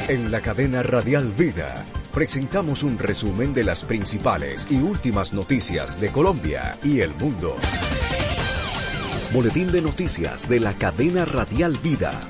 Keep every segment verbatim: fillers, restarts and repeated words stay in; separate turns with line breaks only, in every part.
En la cadena Radial Vida presentamos un resumen de las principales y últimas noticias de Colombia y el mundo. Boletín de noticias de la cadena Radial Vida.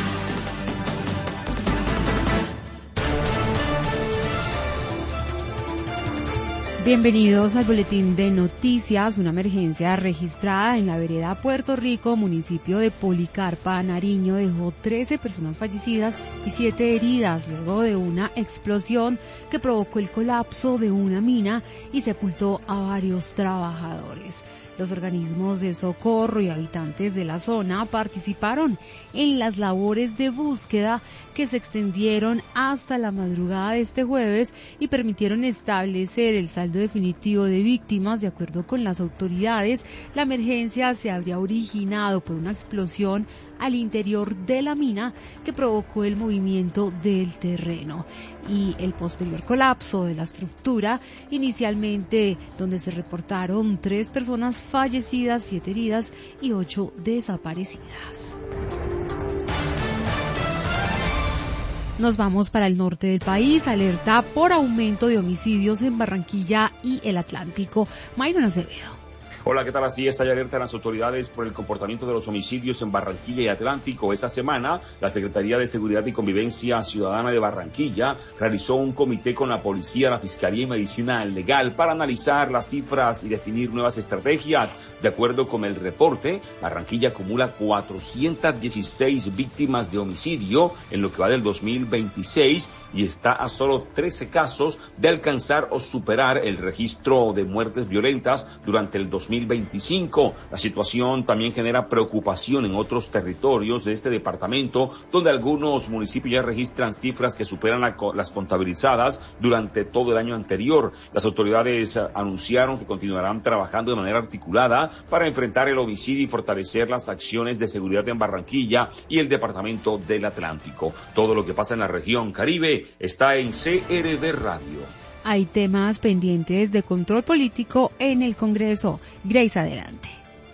Bienvenidos al boletín de noticias. Una emergencia registrada en la vereda Puerto Rico, municipio de Policarpa, Nariño, dejó trece personas fallecidas y siete heridas luego de una explosión que provocó el colapso de una mina y sepultó a varios trabajadores. Los organismos de socorro y habitantes de la zona participaron en las labores de búsqueda que se extendieron hasta la madrugada de este jueves y permitieron establecer el saldo definitivo de víctimas. De acuerdo con las autoridades, la emergencia se habría originado por una explosión al interior de la mina que provocó el movimiento del terreno y el posterior colapso de la estructura, inicialmente donde se reportaron tres personas fallecidas, siete heridas y ocho desaparecidas. Nos vamos para el norte del país. Alerta por aumento de homicidios en Barranquilla y el Atlántico. Mayron Acevedo.
Hola, ¿qué tal? Así es, hay alerta en las autoridades por el comportamiento de los homicidios en Barranquilla y Atlántico. Esta semana, la Secretaría de Seguridad y Convivencia Ciudadana de Barranquilla realizó un comité con la policía, la Fiscalía y Medicina Legal para analizar las cifras y definir nuevas estrategias. De acuerdo con el reporte, Barranquilla acumula cuatrocientas dieciséis víctimas de homicidio en lo que va del dos mil veintiséis y está a solo trece casos de alcanzar o superar el registro de muertes violentas durante el dos mil veinticinco. La situación también genera preocupación en otros territorios de este departamento, donde algunos municipios ya registran cifras que superan la, las contabilizadas durante todo el año anterior. Las autoridades anunciaron que continuarán trabajando de manera articulada para enfrentar el homicidio y fortalecer las acciones de seguridad en Barranquilla y el departamento del Atlántico. Todo lo que pasa en la región Caribe está en C R V Radio.
Hay temas pendientes de control político en el Congreso. Grace, adelante.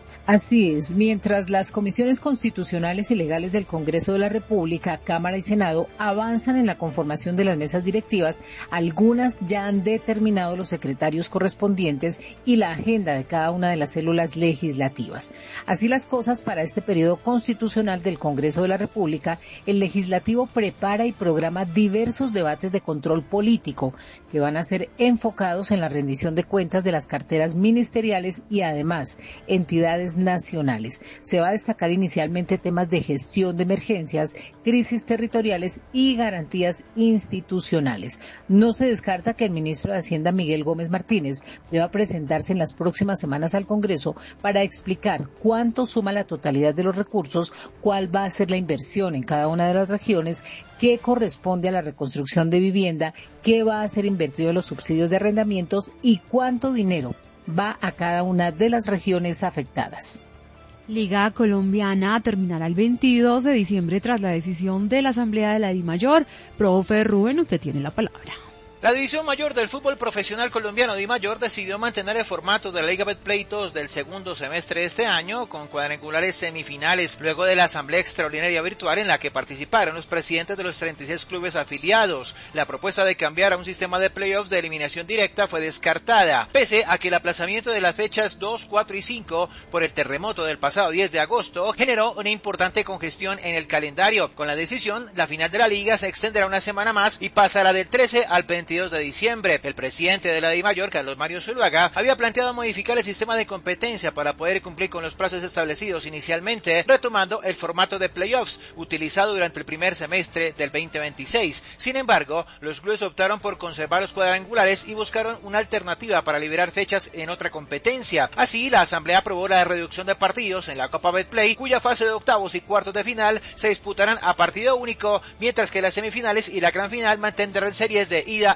Así es, mientras las comisiones constitucionales y legales del Congreso de la República, Cámara y Senado avanzan en la conformación de las mesas directivas, algunas ya han determinado los secretarios correspondientes y la agenda de cada una de las células legislativas. Así las cosas para este periodo constitucional del Congreso de la República, el legislativo prepara y programa diversos debates de control político que van a ser enfocados en la rendición de cuentas de las carteras ministeriales y además entidades nacionales. Se va a destacar inicialmente temas de gestión de emergencias, crisis territoriales y garantías institucionales. No se descarta que el ministro de Hacienda, Miguel Gómez Martínez, deba presentarse en las próximas semanas al Congreso para explicar cuánto suma la totalidad de los recursos, cuál va a ser la inversión en cada una de las regiones, qué corresponde a la reconstrucción de vivienda, qué va a ser invertido en los subsidios de arrendamientos y cuánto dinero va a cada una de las regiones afectadas.
Liga Colombiana terminará el veintidós de diciembre tras la decisión de la Asamblea de la DIMAYOR. Profe Rubén, usted tiene la palabra.
La División Mayor del Fútbol Profesional Colombiano DIMAYOR decidió mantener el formato de la Liga Betplay dos del segundo semestre de este año con cuadrangulares semifinales luego de la asamblea extraordinaria virtual en la que participaron los presidentes de los treinta y seis clubes afiliados. La propuesta de cambiar a un sistema de playoffs de eliminación directa fue descartada, pese a que el aplazamiento de las fechas dos, cuatro y cinco por el terremoto del pasado diez de agosto generó una importante congestión en el calendario. Con la decisión, la final de la liga se extenderá una semana más y pasará del trece al veintidós de diciembre. El presidente de la DIMAYOR, Carlos Mario Zuluaga, había planteado modificar el sistema de competencia para poder cumplir con los plazos establecidos inicialmente, retomando el formato de playoffs utilizado durante el primer semestre del veinte veintiséis. Sin embargo, los clubes optaron por conservar los cuadrangulares y buscaron una alternativa para liberar fechas en otra competencia. Así, la asamblea aprobó la reducción de partidos en la Copa Betplay, cuya fase de octavos y cuartos de final se disputarán a partido único, mientras que las semifinales y la gran final mantendrán series de ida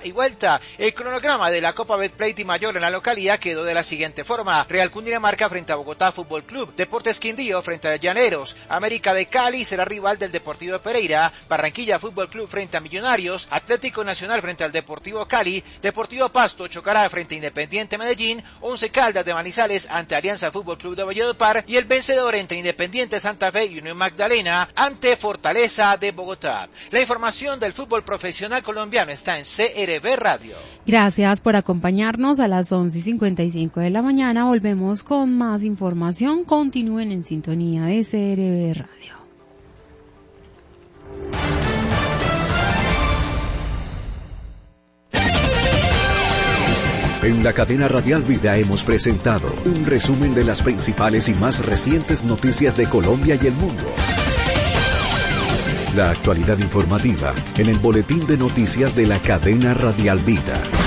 y vuelta. El cronograma de la Copa Betplay Di Mayor en la localidad quedó de la siguiente forma: Real Cundinamarca frente a Bogotá Fútbol Club, Deportes Quindío frente a Llaneros, América de Cali será rival del Deportivo Pereira, Barranquilla Fútbol Club frente a Millonarios, Atlético Nacional frente al Deportivo Cali, Deportivo Pasto chocará frente a Independiente Medellín, Once Caldas de Manizales ante Alianza Fútbol Club de Valledupar y el vencedor entre Independiente Santa Fe y Unión Magdalena ante Fortaleza de Bogotá. La información del fútbol profesional colombiano está en C R B Radio.
Gracias por acompañarnos. A las once y cincuenta y cinco de la mañana volvemos con más información. Continúen en sintonía de C R B Radio.
En la cadena Radial Vida hemos presentado un resumen de las principales y más recientes noticias de Colombia y el mundo. La actualidad informativa en el boletín de noticias de la cadena Radial Vida.